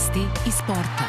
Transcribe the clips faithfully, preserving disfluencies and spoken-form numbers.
Vesti iz sporta.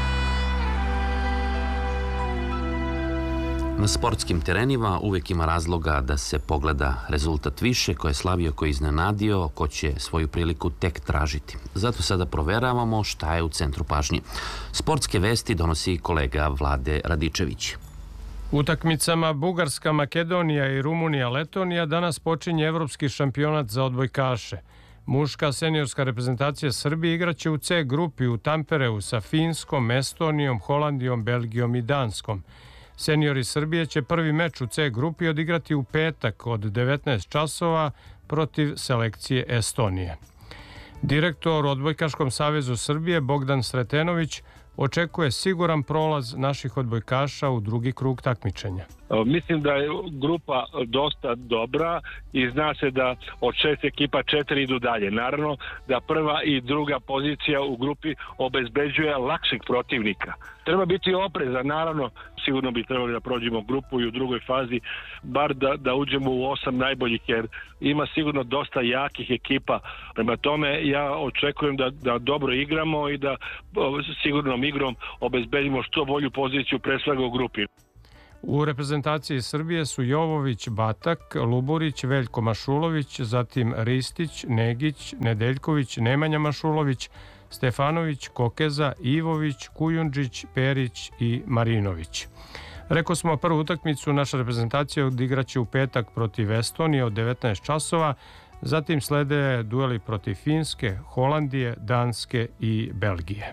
Na sportskim terenima uvijek ima razloga da se pogleda rezultat više, ko je slavio, ko je iznenadio, ko će svoju priliku tek tražiti. Zato sada proveravamo šta je u centru pažnje. Sportske vesti donosi kolega Vlade Radičević. Utakmicama Bugarska, Makedonija i Rumunija, Letonija danas počinje evropski šampionat za odbojkaše. Muška seniorska reprezentacija Srbije igraće u C grupi u Tampereu sa Finskom, Estonijom, Holandijom, Belgijom i Danskom. Seniori Srbije će prvi meč u C grupi odigrati u petak od devetnaest časova protiv selekcije Estonije. Direktor u Odbojkaškom savezu Srbije Bogdan Sretenović očekuje siguran prolaz naših odbojkaša u drugi krug takmičenja. Mislim da je grupa dosta dobra i zna se da od šest ekipa četiri idu dalje. Naravno da prva i druga pozicija u grupi obezbeđuje lakšeg protivnika. Treba biti oprezan, naravno sigurno bi trebali da prođemo grupu i u drugoj fazi bar da, da uđemo u osam najboljih, jer ima sigurno dosta jakih ekipa. Prema tome ja očekujem da, da dobro igramo i da sigurnom igrom obezbedimo što bolju poziciju pre svega u grupi. U reprezentaciji Srbije su Jovović, Batak, Luburić, Veljko Mašulović, zatim Ristić, Negić, Nedeljković, Nemanja Mašulović, Stefanović, Kokeza, Ivović, Kujundžić, Perić i Marinović. Reko smo, prvu utakmicu naša reprezentacija odigraće u petak protiv Estonije od devetnaest časova, zatim slede dueli protiv Finske, Holandije, Danske i Belgije.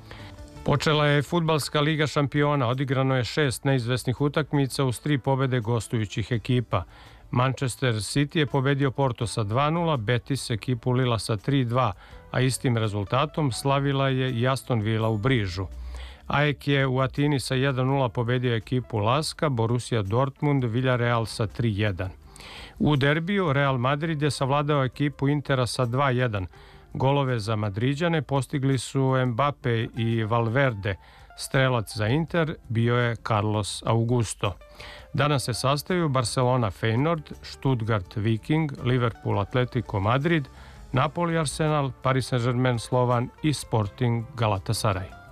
Počela je Fudbalska liga šampiona, odigrano je šest neizvesnih utakmica uz tri pobede gostujućih ekipa. Manchester City je pobedio Porto sa dva nula, Betis ekipu Lila sa tri dva, a istim rezultatom slavila je i Aston Villa u Brižu. A E K je u Atini sa jedan nula pobedio ekipu Laska, Borussia Dortmund, Villarreal sa tri jedan. U derbiju Real Madrid je savladao ekipu Intera sa dva jedan. Golove za Madriđane postigli su Mbappe i Valverde. Strelac za Inter bio je Carlos Augusto. Danas se sastaju Barcelona Feyenoord, Stuttgart Viking, Liverpool Atletico Madrid, Napoli Arsenal, Paris Saint-Germain Slovan i Sporting Galatasaray.